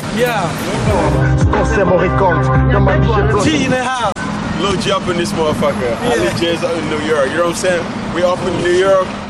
Yeah. G in the house. Lil G up in this motherfucker. I live J's up in New York. You know what I'm saying? We up in New York.